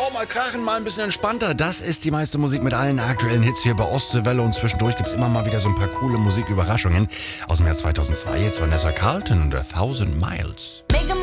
mal krachen, mal ein bisschen entspannter. Das ist die meiste Musik mit allen aktuellen Hits hier bei Ostseewelle und zwischendurch gibt's immer mal wieder so ein paar coole Musiküberraschungen. Aus dem Jahr 2002 jetzt Vanessa Carlton und A Thousand Miles.